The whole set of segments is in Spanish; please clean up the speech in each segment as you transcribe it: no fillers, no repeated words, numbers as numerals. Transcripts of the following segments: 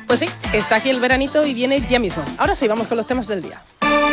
Pues sí, está aquí el veranito y viene ya mismo. Ahora sí, vamos con los temas del día.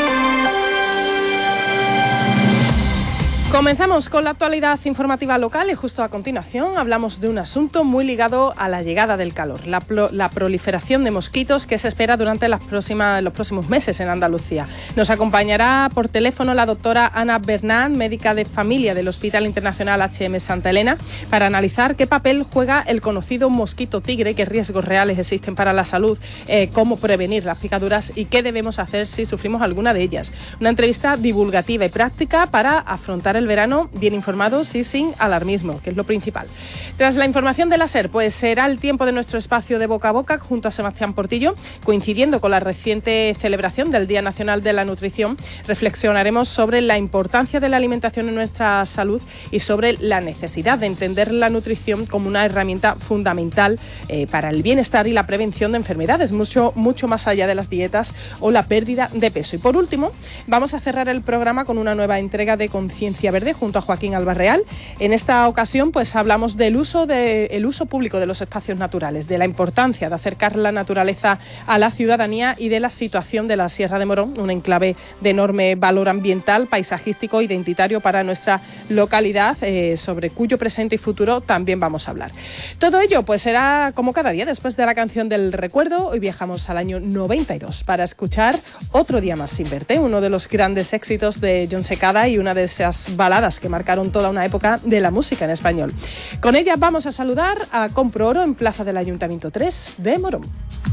Comenzamos con la actualidad informativa local y justo a continuación hablamos de un asunto muy ligado a la llegada del calor, la proliferación de mosquitos que se espera durante los próximos meses en Andalucía. Nos acompañará por teléfono la doctora Ana Bernán, médica de familia del Hospital Internacional HM Santa Elena, para analizar qué papel juega el conocido mosquito tigre, qué riesgos reales existen para la salud, cómo prevenir las picaduras y qué debemos hacer si sufrimos alguna de ellas. Una entrevista divulgativa y práctica para afrontar el verano bien informados y sin alarmismo, que es lo principal. Tras la información de la SER, pues será el tiempo de nuestro espacio de boca a boca junto a Sebastián Portillo, coincidiendo con la reciente celebración del Día Nacional de la Nutrición. Reflexionaremos sobre la importancia de la alimentación en nuestra salud y sobre la necesidad de entender la nutrición como una herramienta fundamental para el bienestar y la prevención de enfermedades, mucho más allá de las dietas o la pérdida de peso. Y por último, vamos a cerrar el programa con una nueva entrega de Conciencia Verde junto a Joaquín Albarreal. En esta ocasión pues hablamos del uso público de los espacios naturales, de la importancia de acercar la naturaleza a la ciudadanía y de la situación de la Sierra de Morón, un enclave de enorme valor ambiental, paisajístico, identitario para nuestra localidad, sobre cuyo presente y futuro también vamos a hablar. Todo ello pues será como cada día después de la canción del recuerdo. Hoy viajamos al año 92 para escuchar Otro día más sin verte, uno de los grandes éxitos de Jon Secada y una de esas baladas que marcaron toda una época de la música en español. Con ella vamos a saludar a Compro Oro en Plaza del Ayuntamiento 3 de Morón.